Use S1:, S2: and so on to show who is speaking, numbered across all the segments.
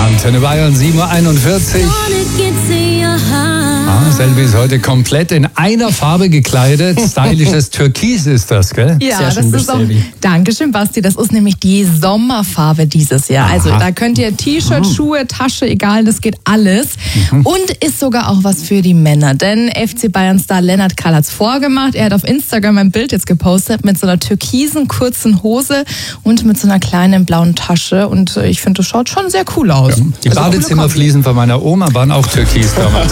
S1: Antenne Bayern 7:41 Uhr. Selvi ist heute komplett in einer Farbe gekleidet. Stylisches Türkis ist das, gell?
S2: Ja,
S1: sehr
S2: das ist auch, Dankeschön, Basti. Das ist nämlich die Sommerfarbe dieses Jahr. Aha. Also da könnt ihr T-Shirt, Schuhe, Tasche, egal, das geht alles. Und ist sogar auch was für die Männer. Denn FC Bayern-Star Lennart Kall hat's vorgemacht. Er hat auf Instagram ein Bild jetzt gepostet mit so einer türkisen kurzen Hose und mit so einer kleinen blauen Tasche. Und ich finde, das schaut schon sehr cool aus.
S1: Ja. Die Badezimmerfliesen von meiner Oma waren auch türkis damals.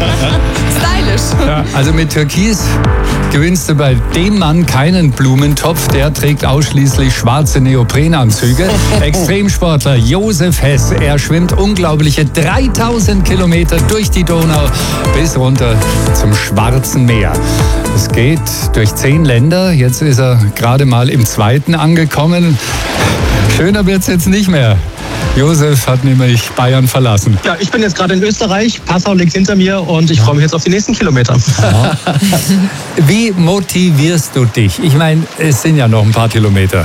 S2: Stylisch.
S1: Ja, also mit Türkis gewinnst du bei dem Mann keinen Blumentopf. Der trägt ausschließlich schwarze Neoprenanzüge. Extremsportler Josef Hess. Er schwimmt unglaubliche 3000 Kilometer durch die Donau bis runter zum Schwarzen Meer. Es geht durch 10 Länder. Jetzt ist er gerade mal im 2. angekommen. Schöner wird's jetzt nicht mehr. Josef hat nämlich Bayern verlassen.
S3: Ja, ich bin jetzt gerade in Österreich. Passau liegt hinter mir und ich freue mich jetzt auf die nächsten Kilometer.
S1: Ja. Wie motivierst du dich? Ich meine, es sind ja noch ein paar Kilometer.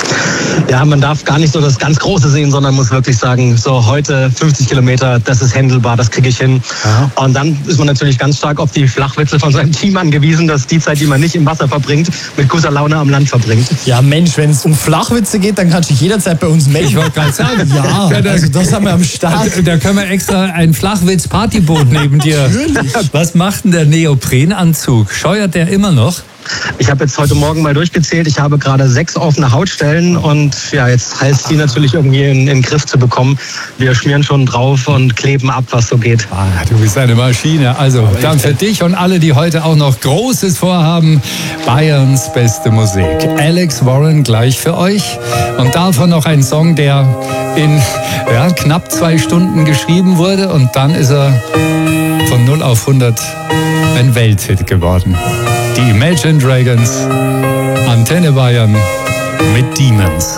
S3: Ja, man darf gar nicht so das ganz Große sehen, sondern muss wirklich sagen, so heute 50 Kilometer, das ist händelbar, das kriege ich hin. Aha. Und dann ist man natürlich ganz stark auf die Flachwitze von seinem Team angewiesen, dass die Zeit, die man nicht im Wasser verbringt, mit guter Laune am Land verbringt.
S4: Ja Mensch, wenn es um Flachwitze geht, dann kannst du dich jederzeit bei uns melden.
S1: Ich wollte gerade sagen,
S4: ja, also das haben wir am Start.
S1: Da können wir extra ein Flachwitz-Partyboot neben dir.
S4: Natürlich.
S1: Was macht denn der Neoprenanzug? Scheuert der immer noch?
S3: Ich habe jetzt heute Morgen mal durchgezählt. Ich habe gerade 6 offene Hautstellen und ja, jetzt heißt die natürlich irgendwie in den Griff zu bekommen. Wir schmieren schon drauf und kleben ab, was so geht.
S1: Du bist eine Maschine. Also dann für dich und alle, die heute auch noch Großes vorhaben, Bayerns beste Musik. Alex Warren gleich für euch. Und davon noch ein Song, der in knapp 2 Stunden geschrieben wurde. Und dann ist er von 0 auf 100 ein Welthit geworden. Die Imagine Dragons, Antenne Bayern mit Demons.